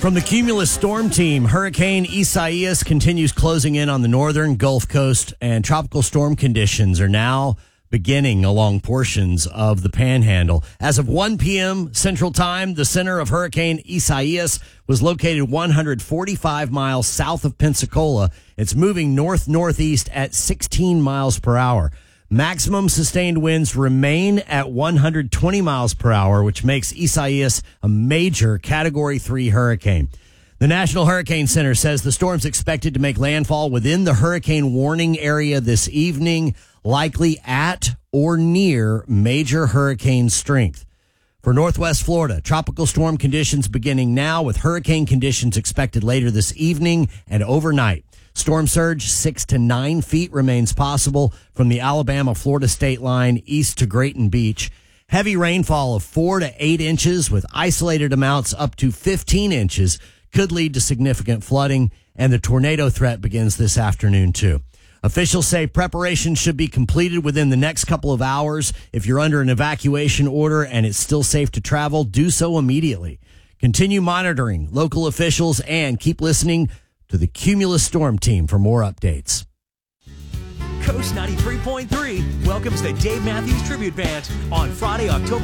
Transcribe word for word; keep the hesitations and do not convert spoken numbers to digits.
From the Cumulus Storm Team, Hurricane Isaias continues closing in on the northern Gulf Coast, and tropical storm conditions are now beginning along portions of the Panhandle. As of one p.m. Central Time, the center of Hurricane Isaias was located one hundred forty-five miles south of Pensacola. It's moving north-northeast at sixteen miles per hour. Maximum sustained winds remain at one hundred twenty miles per hour, which makes Isaias a major Category three hurricane. The National Hurricane Center says the storm's expected to make landfall within the hurricane warning area this evening, likely at or near major hurricane strength. For Northwest Florida, tropical storm conditions beginning now, with hurricane conditions expected later this evening and overnight. Storm surge six to nine feet remains possible from the Alabama-Florida state line east to Grayton Beach. Heavy rainfall of four to eight inches with isolated amounts up to fifteen inches could lead to significant flooding, and the tornado threat begins this afternoon too. Officials say preparation should be completed within the next couple of hours. If you're under an evacuation order and it's still safe to travel, do so immediately. Continue monitoring local officials and keep listening to the Cumulus Storm Team for more updates. Coast ninety-three point three welcomes the Dave Matthews Tribute Band on Friday, October